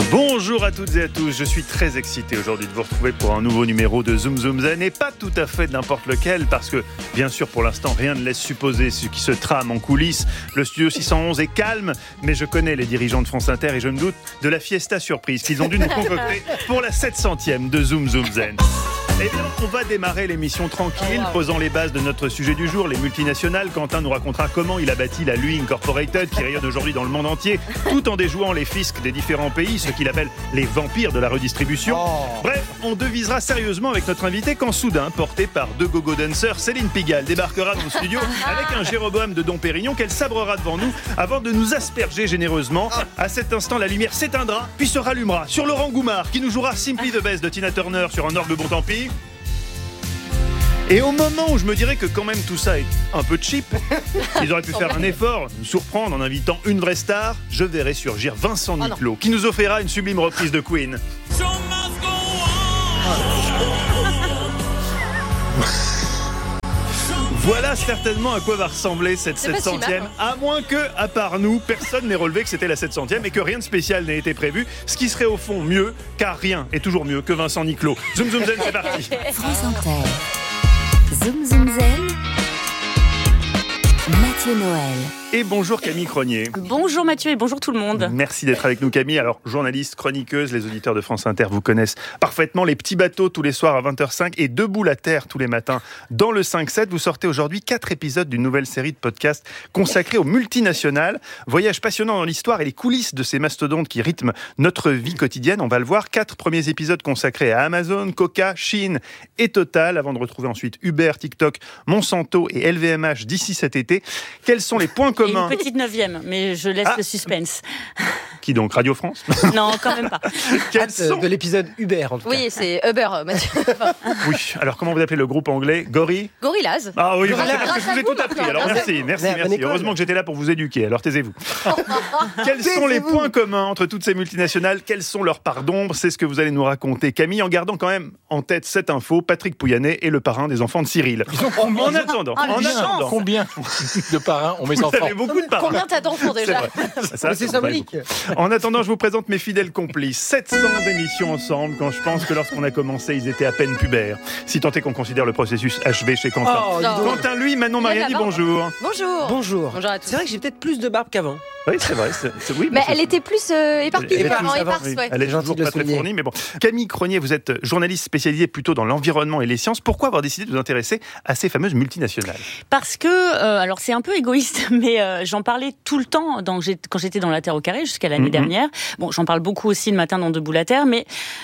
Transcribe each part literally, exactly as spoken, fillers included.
Bonjour à toutes et à tous, je suis très excité aujourd'hui de vous retrouver pour un nouveau numéro de Zoom Zoom Zen et pas tout à fait n'importe lequel parce que bien sûr pour l'instant rien ne laisse supposer ce qui se trame en coulisses. Le studio six cent onze est calme mais je connais les dirigeants de France Inter et je me doute de la fiesta surprise qu'ils ont dû nous concocter pour la sept centième de Zoom Zoom Zen. Eh bien, on va démarrer l'émission tranquille, posant les bases de notre sujet du jour, les multinationales. Quentin nous racontera comment il a bâti la Lui Incorporated, qui rayonne aujourd'hui dans le monde entier, tout en déjouant les fiscs des différents pays, ce qu'il appelle les vampires de la redistribution. Oh. Bref, on devisera sérieusement avec notre invité quand soudain, porté par deux go-go dancers, Céline Pigalle débarquera dans le studio avec un Jéroboam de Dom Pérignon qu'elle sabrera devant nous avant de nous asperger généreusement. À cet instant, la lumière s'éteindra, puis se rallumera sur Laurent Goumard, qui nous jouera Simply the Best de Tina Turner sur un orgue bon tant pis. Et au moment où je me dirais que quand même tout ça est un peu cheap, ils auraient pu faire un effort, nous surprendre en invitant une vraie star, je verrai surgir Vincent Niclot, qui nous offrira une sublime reprise de Queen. Voilà certainement à quoi va ressembler cette sept centième, si à moins que, à part nous, personne n'ait relevé que c'était la sept centième et que rien de spécial n'ait été prévu, ce qui serait au fond mieux, car rien est toujours mieux que Vincent Niclot. Zoom Zoom Zen, c'est parti. France Inter. Zoom Zoom Zen. Mathieu Noël. Et bonjour Camille Cronier. Bonjour Mathieu et bonjour tout le monde. Merci d'être avec nous Camille. Alors journaliste, chroniqueuse, les auditeurs de France Inter vous connaissent parfaitement. Les petits bateaux tous les soirs à vingt heures cinq et Debout la Terre tous les matins dans le cinq sept. Vous sortez aujourd'hui quatre épisodes d'une nouvelle série de podcasts consacrée aux multinationales. Voyage passionnant dans l'histoire et les coulisses de ces mastodontes qui rythment notre vie quotidienne. On va le voir. Quatre premiers épisodes consacrés à Amazon, Coca, Shein et Total avant de retrouver ensuite Uber, TikTok, Monsanto et L V M H d'ici cet été. Quels sont les points communs ? Et une petite neuvième, mais je laisse ah. le suspense. Qui donc ? Radio France ? Non, quand même pas. Quels sont... De l'épisode Uber, en tout cas. Oui, c'est Uber, Mathieu. Oui, alors comment vous appelez le groupe anglais ? Gorille ? Gorillaz. Ah oui, Gorillaz. Parce que je vous ai tout appris. Alors merci, merci, merci. Heureusement que j'étais là pour vous éduquer, alors taisez-vous. Quels sont les points communs entre toutes ces multinationales ? Quelles sont leurs parts d'ombre ? C'est ce que vous allez nous raconter, Camille, en gardant quand même en tête cette info. Patrick Pouyanné est le parrain des enfants de Cyril. Ils ont combien ? En attendant, ah, en attendant. Combien de parrains ont mes vous enfants ? Vous avez beaucoup de parrains. Combien t'as d'enfants déjà ? C'est, ça, c'est symbolique. En attendant, je vous présente mes fidèles complices. sept cents émissions ensemble, quand je pense que lorsqu'on a commencé, ils étaient à peine pubères. Si tant est qu'on considère le processus achevé chez Quentin. Oh, Quentin, lui, Manon Mariani, bonjour. Bonjour. Bonjour. Bonjour à tous. C'est vrai que j'ai peut-être plus de barbe qu'avant. Oui, c'est vrai. C'est, c'est, oui, mais c'est... elle était plus euh, éparpillée. Elle, elle, éparse, oui. Elle est toujours pas très fournie, mais bon. Camille Cronier, vous êtes journaliste spécialisée plutôt dans l'environnement et les sciences. Pourquoi avoir décidé de vous intéresser à ces fameuses multinationales ? Parce que, euh, alors c'est un peu égoïste, mais euh, j'en parlais tout le temps dans, quand j'étais dans La Terre au carré jusqu'à l'année mm-hmm. dernière. Bon, j'en parle beaucoup aussi le matin dans Debout la Terre, mais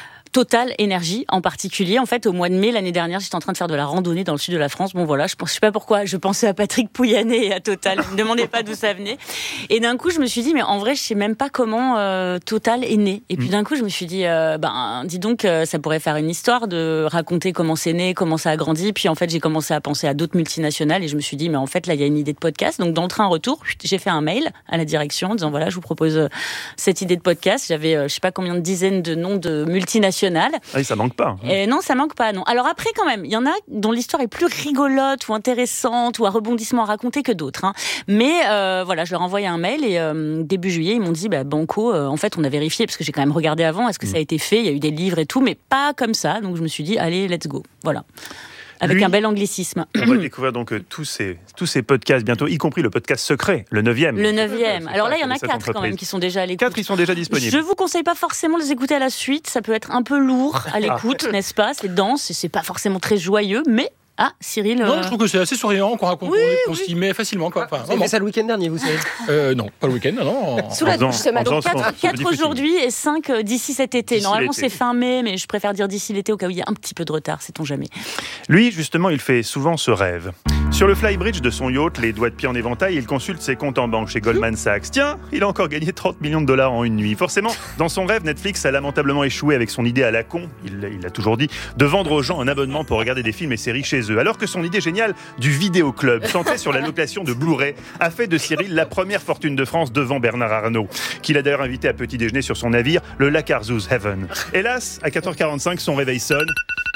Total Énergie en particulier. En fait, au mois de mai l'année dernière, j'étais en train de faire de la randonnée dans le sud de la France. Bon voilà, je ne sais pas pourquoi, je pensais à Patrick Pouyanné et à Total. Ne me demandez pas d'où ça venait. Et d'un coup, je me suis dit, mais en vrai, je sais même pas comment euh, Total est né. Et puis d'un coup, je me suis dit, euh, ben, dis donc, euh, ça pourrait faire une histoire de raconter comment c'est né, comment ça a grandi. Puis en fait, j'ai commencé à penser à d'autres multinationales et je me suis dit, mais en fait, là, il y a une idée de podcast. Donc dans le train retour, j'ai fait un mail à la direction en disant, voilà, je vous propose cette idée de podcast. J'avais, euh, je sais pas combien de dizaines de noms de multinationales. Ah oui, ça manque pas. Hein. Et non, ça manque pas, non. Alors après, quand même, il y en a dont l'histoire est plus rigolote ou intéressante ou à rebondissement à raconter que d'autres. Hein. Mais euh, voilà, je leur ai envoyé un mail et euh, début juillet, ils m'ont dit, bah, banco, euh, en fait, on a vérifié, parce que j'ai quand même regardé avant, est-ce que mmh. ça a été fait ? Il y a eu des livres et tout, mais pas comme ça. Donc je me suis dit, allez, let's go. Voilà. Avec Lui, un bel anglicisme. On va découvrir donc euh, tous ces, tous ces podcasts bientôt, y compris le podcast secret, le neuvième. Le neuvième. Alors là, il y en a quatre quand même qui sont déjà à l'écoute. Quatre, ils sont déjà disponibles. Je vous conseille pas forcément de les écouter à la suite. Ça peut être un peu lourd à l'écoute, n'est-ce pas ? C'est dense et c'est pas forcément très joyeux, mais... Ah, Cyril. Non, euh... je trouve que c'est assez souriant, qu'on raconte, oui, qu'on oui. s'y met facilement. Quoi. Enfin, vous avez fait ça le week-end dernier, vous savez euh, Non, pas le week-end, non. non. Sous la douche, ce matin. Donc quatre aujourd'hui et cinq d'ici cet été. D'ici Normalement, l'été. C'est fin mai, mais je préfère dire d'ici l'été au cas où il y a un petit peu de retard, sait-on jamais. Lui, justement, il fait souvent ce rêve. Sur le flybridge de son yacht, les doigts de pied en éventail, il consulte ses comptes en banque chez Goldman Sachs. Tiens, il a encore gagné trente millions de dollars en une nuit. Forcément, dans son rêve, Netflix a lamentablement échoué avec son idée à la con, il, il l'a toujours dit, de vendre aux gens un abonnement pour regarder des films et séries chez eux. Alors que son idée géniale du vidéoclub, centré sur la location de Blu-ray, a fait de Cyril la première fortune de France devant Bernard Arnault, qu'il a d'ailleurs invité à petit déjeuner sur son navire, le Lac Arzous Heaven. Hélas, à quatre heures quarante-cinq, son réveil sonne.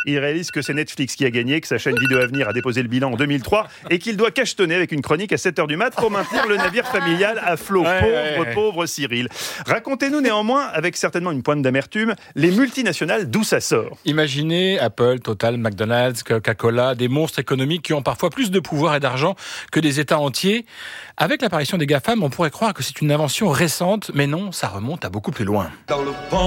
il réalise que c'est Netflix qui a gagné, que sa chaîne Vidéo Avenir a déposé le bilan en deux mille trois et qu'il doit cachetonner avec une chronique à sept heures du mat pour maintenir le navire familial à flot. Ouais, pauvre, ouais, ouais. pauvre Cyril. Racontez-nous néanmoins, avec certainement une pointe d'amertume, les multinationales, d'où ça sort. Imaginez Apple, Total, McDonald's, Coca-Cola, des monstres économiques qui ont parfois plus de pouvoir et d'argent que des États entiers. Avec l'apparition des GAFAM, on pourrait croire que c'est une invention récente, mais non, ça remonte à beaucoup plus loin. Dans le